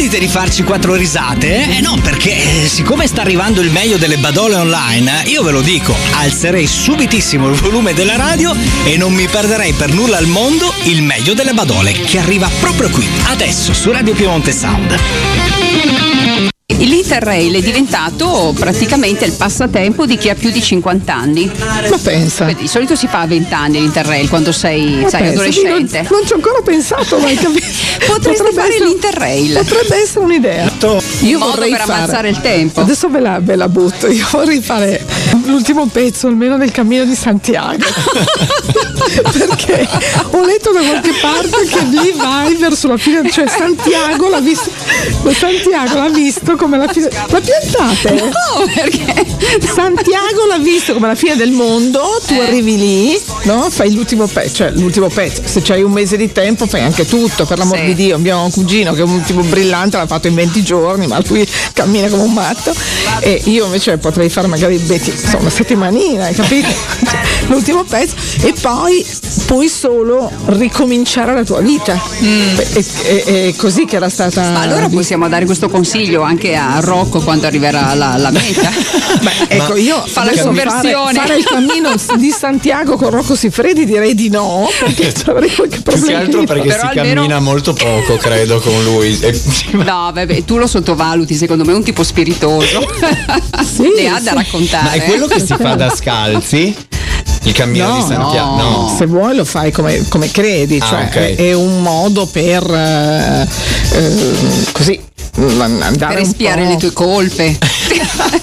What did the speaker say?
dite di farci 4 risate? No, perché siccome sta arrivando il meglio delle badole online, io ve lo dico, alzerei subitissimo il volume della radio e non mi perderei per nulla al mondo il meglio delle badole, che arriva proprio qui, adesso, su Radio Piemonte Sound. L'Interrail è diventato praticamente il passatempo di chi ha più di 50 anni. Ma pensa. Di solito si fa a 20 anni l'Interrail quando sei adolescente. Non ci ho ancora pensato, ma Potresti fare l'Interrail. Potrebbe essere un'idea. Io vorrei per ammazzare il tempo. Adesso ve la butto. Io vorrei fare l'ultimo pezzo almeno del Cammino di Santiago. Perché ho letto da qualche parte che lì vai verso la fine, cioè Santiago l'ha visto come la fine. La piantate? No, perché Santiago l'ha visto come la fine del mondo. Tu arrivi lì, no? Fai l'ultimo pezzo. Se c'hai un mese di tempo fai anche tutto, per l'amor di Dio. Abbiamo un cugino che è un tipo brillante, l'ha fatto in 20 giorni, ma lui cammina come un matto. E io invece potrei fare magari una settimanina, hai capito? L'ultimo pezzo e poi puoi solo ricominciare la tua vita. È così che era stata. Ma allora possiamo dare questo consiglio anche a Rocco quando arriverà la meta. Ecco, io fa la conversione. Fare il cammino di Santiago con Rocco Siffredi direi di no, perché avrei qualche problema. Più che altro perché però si almeno cammina molto poco, credo, con lui. No, vabbè, tu lo sottovaluti, secondo me è un tipo spiritoso. Ne ha da raccontare. Ma è quello che si fa da scalzi? Il cammino di Santiago? No. Se vuoi lo fai come credi, cioè okay. È un modo per così andare per espiare le tue colpe.